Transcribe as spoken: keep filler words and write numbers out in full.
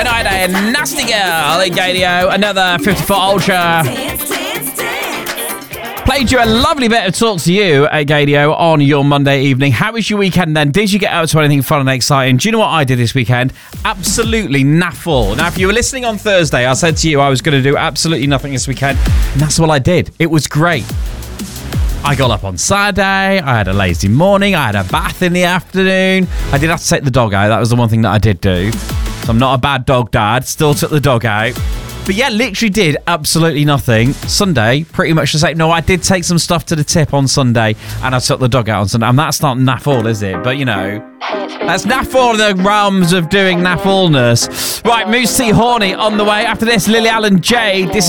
Friday, Nasty Girl in Gadio. Another fifty-four Ultra. Played you a lovely bit of Talk to You at Gadio on your Monday evening. How was your weekend then? Did you get out to anything fun and exciting? Do you know what I did this weekend? Absolutely naff all. Now, if you were listening on Thursday, I said to you I was going to do absolutely nothing this weekend. And that's what I did. It was great. I got up on Saturday. I had a lazy morning. I had a bath in the afternoon. I did have to take the dog out. That was the one thing that I did do. So I'm not a bad dog dad. Still took the dog out. But yeah, literally did absolutely nothing. Sunday, pretty much the same. No, I did take some stuff to the tip on Sunday, and I took the dog out on Sunday. And that's not naff all, is it? But, you know, that's naff all in the realms of doing naff allness. Right, Moose T. Horny on the way. After this, Lily Allen J. This